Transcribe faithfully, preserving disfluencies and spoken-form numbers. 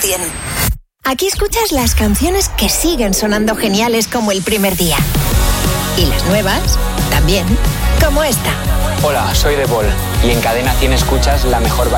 ciento. Aquí escuchas las canciones que siguen sonando geniales como el primer día. Y las nuevas, también, como esta. Hola, soy De Paul y en Cadena cien escuchas la mejor